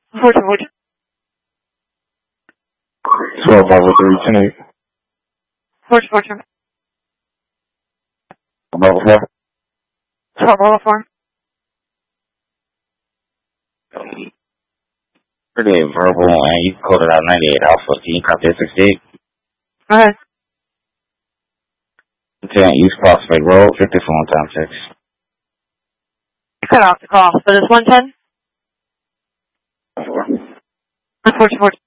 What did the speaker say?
1414. 12 Bravo 3, 10-8. 1414. Bravo 4. 12 Bravo 4. Pretty verbal, and you coded out 98 Alpha. Can you copy that 68? Go ahead. 10 East Prospect Road, 54 time 6. Cut off the call, but it's 110? 4. 1414.